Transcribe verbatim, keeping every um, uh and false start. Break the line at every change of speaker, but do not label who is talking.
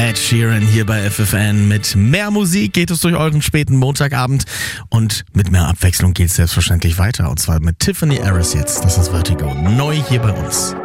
Ed Sheeran hier bei F F N. Mit mehr Musik geht es durch euren späten Montagabend und mit mehr Abwechslung geht es selbstverständlich weiter. Und zwar mit Tiffany Harris jetzt. Das ist Vertigo. Neu hier bei uns.